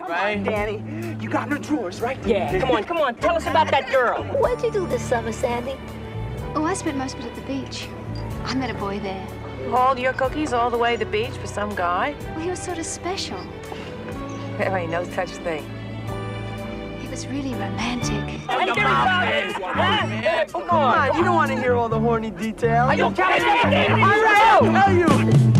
right? Danny, you got no drawers, right? Yeah, come on, tell us about that girl. What'd you do this summer, Sandy? Oh, I spent most of it at the beach. I met a boy there. Hauled your cookies all the way to the beach for some guy? Well, he was sort of special. There ain't no such thing. He was really romantic. Come Come on, you don't want to hear all the horny details. Are you kidding me? All right, I'll tell you.